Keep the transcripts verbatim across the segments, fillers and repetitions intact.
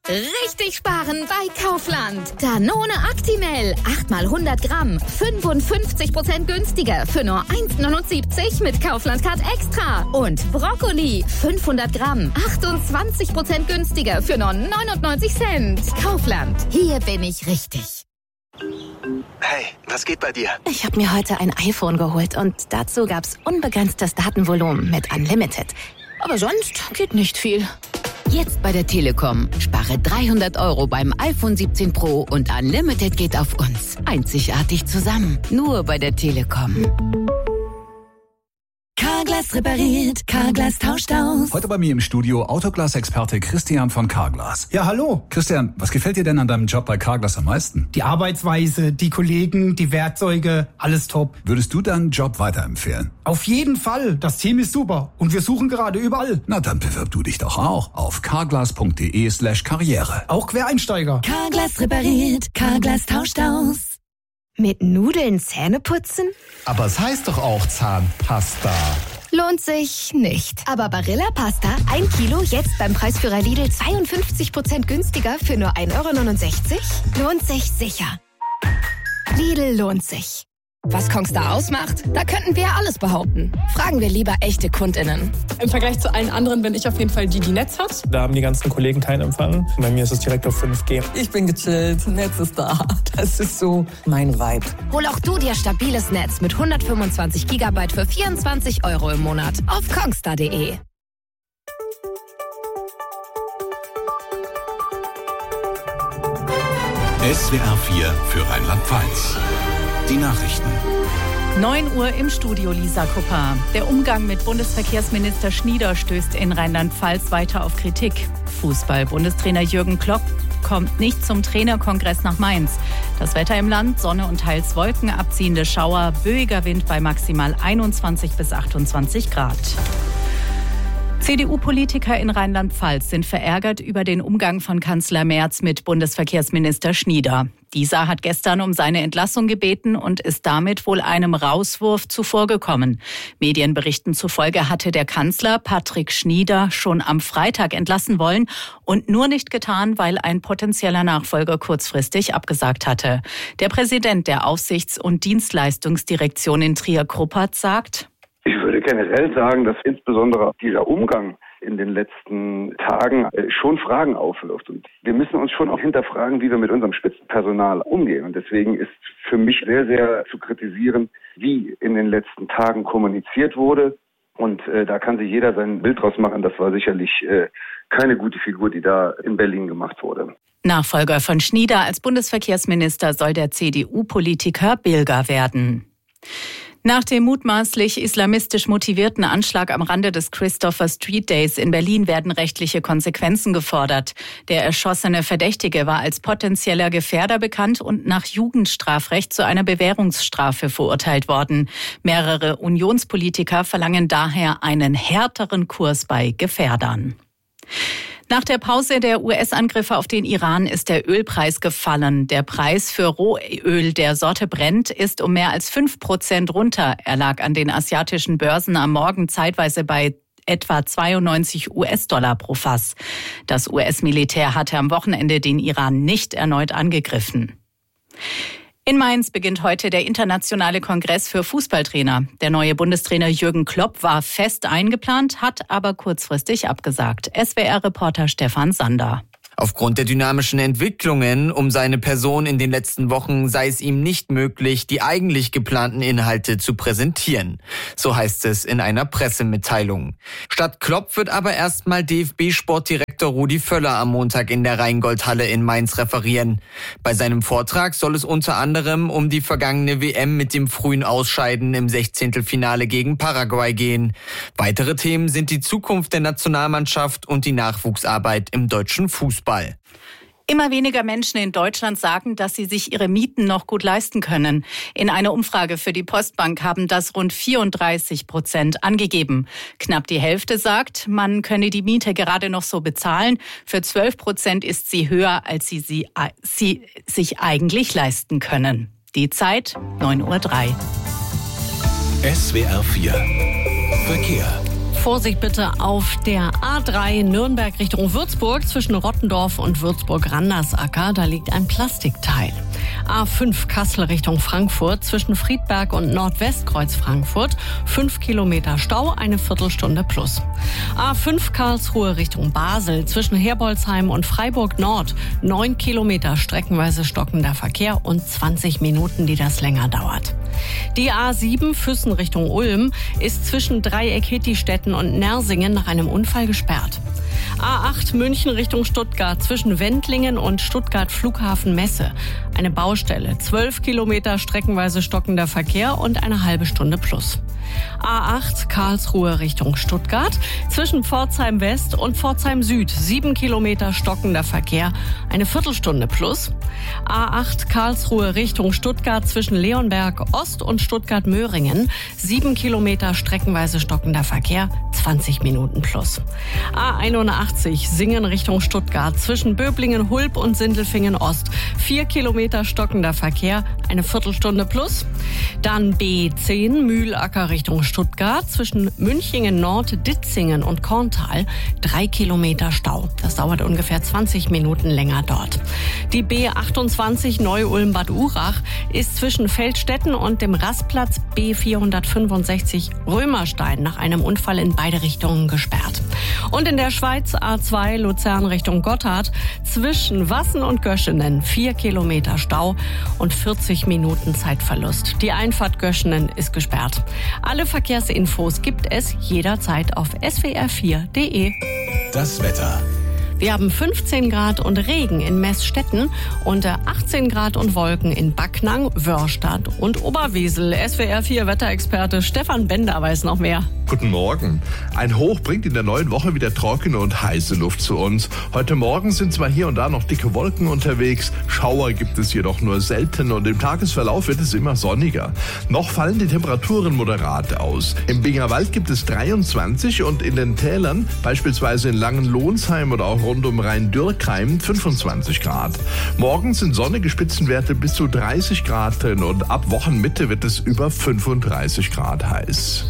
Richtig sparen bei Kaufland. Danone Actimel, acht mal hundert Gramm, fünfundfünfzig Prozent günstiger für nur eins Komma neunundsiebzig mit Kaufland Card Extra. Und Brokkoli, fünfhundert Gramm, achtundzwanzig Prozent günstiger für nur neunundneunzig Cent. Kaufland, hier bin ich richtig. Hey, was geht bei dir? Ich habe mir heute ein iPhone geholt und dazu gab's unbegrenztes Datenvolumen mit Unlimited. Aber sonst geht nicht viel. Jetzt bei der Telekom. Spare dreihundert Euro beim iPhone siebzehn Pro und Unlimited geht auf uns. Einzigartig zusammen. Nur bei der Telekom. Carglass repariert, Carglass tauscht aus. Heute bei mir im Studio Autoglas-Experte Christian von Carglass. Ja, hallo. Christian, was gefällt dir denn an deinem Job bei Carglass am meisten? Die Arbeitsweise, die Kollegen, die Werkzeuge, alles top. Würdest du deinen Job weiterempfehlen? Auf jeden Fall. Das Team ist super und wir suchen gerade überall. Na, dann bewirb du dich doch auch auf carglass.de slash karriere. Auch Quereinsteiger. Carglass repariert, Carglass tauscht aus. Mit Nudeln Zähne putzen? Aber es heißt doch auch Zahnpasta. Lohnt sich nicht. Aber Barilla Pasta, ein Kilo, jetzt beim Preisführer Lidl zweiundfünfzig Prozent günstiger für nur ein Euro neunundsechzig? Lohnt sich sicher. Lidl lohnt sich. Was Kongstar ausmacht? Da könnten wir alles behaupten. Fragen wir lieber echte KundInnen. Im Vergleich zu allen anderen bin ich auf jeden Fall die, die Netz hat. Da haben die ganzen Kollegen keinen Empfang. Bei mir ist es direkt auf fünf G. Ich bin gechillt, Netz ist da. Das ist so mein Vibe. Hol auch du dir stabiles Netz mit hundertfünfundzwanzig Gigabyte für vierundzwanzig Euro im Monat auf kongstar punkt de. S W R vier für Rheinland-Pfalz. Die Nachrichten. neun Uhr im Studio, Lisa Kupper. Der Umgang mit Bundesverkehrsminister Schnieder stößt in Rheinland-Pfalz weiter auf Kritik. Fußball-Bundestrainer Jürgen Klopp kommt nicht zum Trainerkongress nach Mainz. Das Wetter im Land, Sonne und teils Wolken, abziehende Schauer, böiger Wind bei maximal einundzwanzig bis achtundzwanzig Grad. C D U-Politiker in Rheinland-Pfalz sind verärgert über den Umgang von Kanzler Merz mit Bundesverkehrsminister Schnieder. Dieser hat gestern um seine Entlassung gebeten und ist damit wohl einem Rauswurf zuvorgekommen. Medienberichten zufolge hatte der Kanzler Patrick Schnieder schon am Freitag entlassen wollen und nur nicht getan, weil ein potenzieller Nachfolger kurzfristig abgesagt hatte. Der Präsident der Aufsichts- und Dienstleistungsdirektion in Trier-Kruppert sagt: Ich würde generell sagen, dass insbesondere dieser Umgang in den letzten Tagen schon Fragen aufwirft. Und wir müssen uns schon auch hinterfragen, wie wir mit unserem Spitzenpersonal umgehen. Und deswegen ist für mich sehr, sehr zu kritisieren, wie in den letzten Tagen kommuniziert wurde. Und äh, da kann sich jeder sein Bild draus machen. Das war sicherlich äh, keine gute Figur, die da in Berlin gemacht wurde. Nachfolger von Schnieder als Bundesverkehrsminister soll der C D U-Politiker Bilger werden. Nach dem mutmaßlich islamistisch motivierten Anschlag am Rande des Christopher Street Days in Berlin werden rechtliche Konsequenzen gefordert. Der erschossene Verdächtige war als potenzieller Gefährder bekannt und nach Jugendstrafrecht zu einer Bewährungsstrafe verurteilt worden. Mehrere Unionspolitiker verlangen daher einen härteren Kurs bei Gefährdern. Nach der Pause der U S-Angriffe auf den Iran ist der Ölpreis gefallen. Der Preis für Rohöl der Sorte Brent ist um mehr als fünf Prozent runter. Er lag an den asiatischen Börsen am Morgen zeitweise bei etwa zweiundneunzig US-Dollar pro Fass. Das U S-Militär hatte am Wochenende den Iran nicht erneut angegriffen. In Mainz beginnt heute der internationale Kongress für Fußballtrainer. Der neue Bundestrainer Jürgen Klopp war fest eingeplant, hat aber kurzfristig abgesagt. S W R-Reporter Stefan Sander. Aufgrund der dynamischen Entwicklungen um seine Person in den letzten Wochen sei es ihm nicht möglich, die eigentlich geplanten Inhalte zu präsentieren. So heißt es in einer Pressemitteilung. Statt Klopp wird aber erstmal D F B-Sportdirektor Rudi Völler am Montag in der Rheingoldhalle in Mainz referieren. Bei seinem Vortrag soll es unter anderem um die vergangene W M mit dem frühen Ausscheiden im Sechzehntelfinale gegen Paraguay gehen. Weitere Themen sind die Zukunft der Nationalmannschaft und die Nachwuchsarbeit im deutschen Fußball. Immer weniger Menschen in Deutschland sagen, dass sie sich ihre Mieten noch gut leisten können. In einer Umfrage für die Postbank haben das rund vierunddreißig Prozent angegeben. Knapp die Hälfte sagt, man könne die Miete gerade noch so bezahlen. Für zwölf Prozent ist sie höher, als sie, sie, sie sich eigentlich leisten können. Die Zeit neun Uhr drei. S W R vier Verkehr. Vorsicht bitte auf der A drei Nürnberg Richtung Würzburg zwischen Rottendorf und Würzburg-Randersacker. Da liegt ein Plastikteil. A fünf Kassel Richtung Frankfurt zwischen Friedberg und Nordwestkreuz Frankfurt. Fünf Kilometer Stau, eine Viertelstunde plus. A fünf Karlsruhe Richtung Basel zwischen Herbolzheim und Freiburg Nord. Neun Kilometer streckenweise stockender Verkehr und zwanzig Minuten, die das länger dauert. Die A sieben Füssen Richtung Ulm ist zwischen Dreieck-Hittistetten und Nersingen nach einem Unfall gesperrt. A acht München Richtung Stuttgart zwischen Wendlingen und Stuttgart Flughafen Messe. Eine Baustelle, zwölf Kilometer streckenweise stockender Verkehr und eine halbe Stunde plus. A acht Karlsruhe Richtung Stuttgart zwischen Pforzheim West und Pforzheim Süd. Sieben Kilometer stockender Verkehr, eine Viertelstunde plus. A acht Karlsruhe Richtung Stuttgart zwischen Leonberg Ost und Stuttgart Möhringen. Sieben Kilometer streckenweise stockender Verkehr, zwanzig Minuten plus. A einundachtzig Singen Richtung Stuttgart zwischen Böblingen Hulb und Sindelfingen Ost. Vier Kilometer stockender Verkehr, eine Viertelstunde plus. Dann B zehn Mühlacker Richtung Stuttgart zwischen Münchingen Nord, Ditzingen und Korntal. Drei Kilometer Stau. Das dauert ungefähr zwanzig Minuten länger dort. Die B achtundzwanzig Neu-Ulm-Bad Urach ist zwischen Feldstetten und dem Rastplatz B vierhundertfünfundsechzig Römerstein nach einem Unfall in beide Richtungen gesperrt. Und in der Schweiz A zwei Luzern Richtung Gotthard zwischen Wassen und Göschenen. Vier Kilometer Stau und vierzig Minuten Zeitverlust. Die Einfahrt Göschenen ist gesperrt. Alle Verkehrsinfos gibt es jederzeit auf S W R vier punkt de. Das Wetter. Wir haben fünfzehn Grad und Regen in Meßstetten und achtzehn Grad und Wolken in Backnang, Wörstadt und Oberwesel. S W R vier Wetterexperte Stefan Bender weiß noch mehr. Guten Morgen. Ein Hoch bringt in der neuen Woche wieder trockene und heiße Luft zu uns. Heute Morgen sind zwar hier und da noch dicke Wolken unterwegs, Schauer gibt es jedoch nur selten und im Tagesverlauf wird es immer sonniger. Noch fallen die Temperaturen moderat aus. Im Bingerwald gibt es dreiundzwanzig und in den Tälern, beispielsweise in Langenlohnsheim oder auch rund um Rhein-Dürkheim, fünfundzwanzig Grad. Morgen sind sonnige Spitzenwerte bis zu dreißig Grad drin und ab Wochenmitte wird es über fünfunddreißig Grad heiß.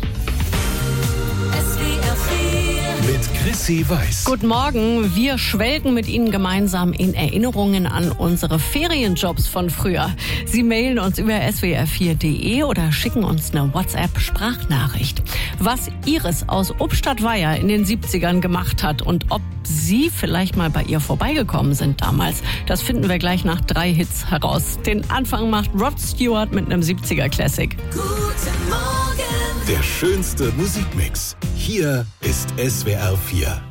Mit Chrissy Weiß. Guten Morgen. Wir schwelgen mit Ihnen gemeinsam in Erinnerungen an unsere Ferienjobs von früher. Sie mailen uns über S W R vier punkt de oder schicken uns eine WhatsApp-Sprachnachricht. Was Iris aus Obstadtweier in den siebzigern gemacht hat und ob Sie vielleicht mal bei ihr vorbeigekommen sind damals, das finden wir gleich nach drei Hits heraus. Den Anfang macht Rod Stewart mit einem siebziger-Classic. Guten Morgen. Der schönste Musikmix. Hier ist S W R vier.